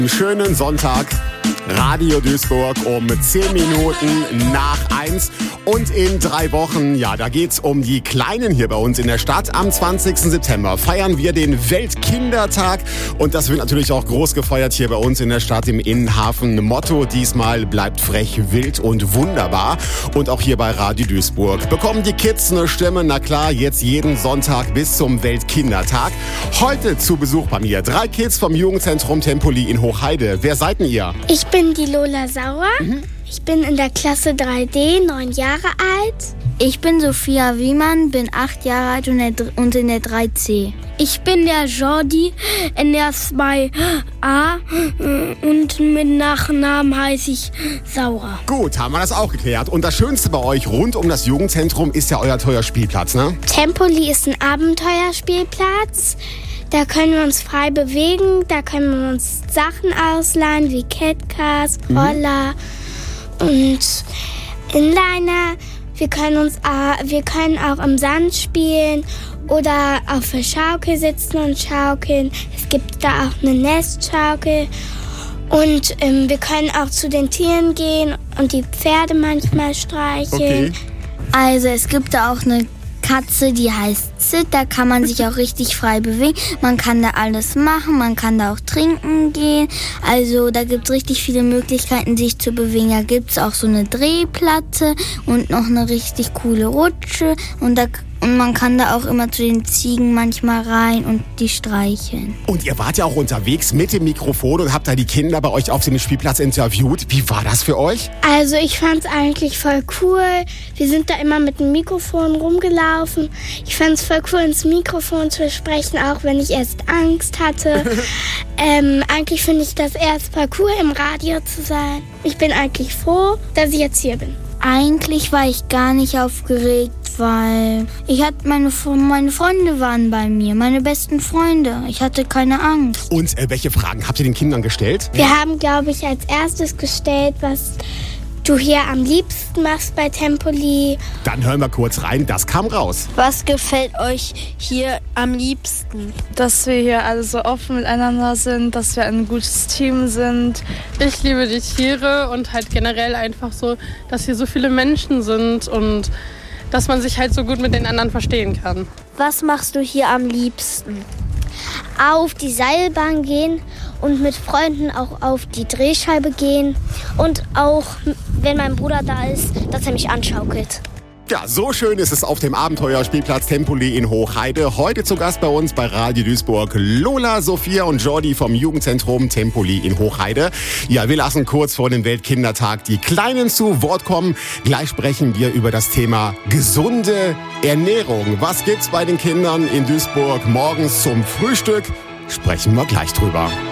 Schönen Sonntag, Radio Duisburg um 10 Minuten nach 1 und in 3 Wochen, ja, da geht's um die Kleinen hier bei uns in der Stadt. Am 20. September feiern wir den Weltkindertag und das wird natürlich auch groß gefeiert hier bei uns in der Stadt im Innenhafen. Motto diesmal: bleibt frech, wild und wunderbar. Und auch hier bei Radio Duisburg bekommen die Kids eine Stimme, na klar, jetzt jeden Sonntag bis zum Weltkindertag. Heute zu Besuch bei mir 3 Kids vom Jugendzentrum Tempoli in Hochheide. Wer seid denn ihr? Ich bin die Lola Sauer. Ich bin in der Klasse 3D, 9 Jahre alt. Ich bin Sophia Wiemann, bin 8 Jahre alt und in der 3C. Ich bin der Jordi in der 2A und mit Nachnamen heiße ich Sauer. Gut, haben wir das auch geklärt. Und das Schönste bei euch rund um das Jugendzentrum ist ja euer teurer Spielplatz, ne? Tempoli ist ein Abenteuerspielplatz. Da können wir uns frei bewegen, da können wir uns Sachen ausleihen wie Catcars, Roller und Inliner. Wir können auch im Sand spielen oder auf der Schaukel sitzen und schaukeln. Es gibt da auch eine Nestschaukel. Und wir können auch zu den Tieren gehen und die Pferde manchmal streicheln. Okay. Also es gibt da auch eine Katze, die heißt Zit, da kann man sich auch richtig frei bewegen. Man kann da alles machen, man kann da auch trinken gehen. Also da gibt es richtig viele Möglichkeiten, sich zu bewegen. Da gibt es auch so eine Drehplatte und noch eine richtig coole Rutsche. Und man kann da auch immer zu den Ziegen manchmal rein und die streicheln. Und ihr wart ja auch unterwegs mit dem Mikrofon und habt da die Kinder bei euch auf dem Spielplatz interviewt. Wie war das für euch? Also ich fand's eigentlich voll cool. Wir sind da immer mit dem Mikrofon rumgelaufen. Ich fand's voll cool, ins Mikrofon zu sprechen, auch wenn ich erst Angst hatte. Eigentlich finde ich das erst voll cool, im Radio zu sein. Ich bin eigentlich froh, dass ich jetzt hier bin. Eigentlich war ich gar nicht aufgeregt, weil meine Freunde waren bei mir, meine besten Freunde. Ich hatte keine Angst. Und welche Fragen habt ihr den Kindern gestellt? Wir haben, glaube ich, als erstes gestellt, was du hier am liebsten machst bei Tempoli. Dann hören wir kurz rein, das kam raus. Was gefällt euch hier am liebsten? Dass wir hier alle so offen miteinander sind, dass wir ein gutes Team sind. Ich liebe die Tiere und halt generell einfach so, dass hier so viele Menschen sind und dass man sich halt so gut mit den anderen verstehen kann. Was machst du hier am liebsten? Auf die Seilbahn gehen und mit Freunden auch auf die Drehscheibe gehen. Und auch, wenn mein Bruder da ist, dass er mich anschaukelt. Ja, so schön ist es auf dem Abenteuerspielplatz Tempoli in Hochheide. Heute zu Gast bei uns bei Radio Duisburg Lola, Sophia und Jordi vom Jugendzentrum Tempoli in Hochheide. Ja, wir lassen kurz vor dem Weltkindertag die Kleinen zu Wort kommen. Gleich sprechen wir über das Thema gesunde Ernährung. Was gibt's bei den Kindern in Duisburg morgens zum Frühstück? Sprechen wir gleich drüber.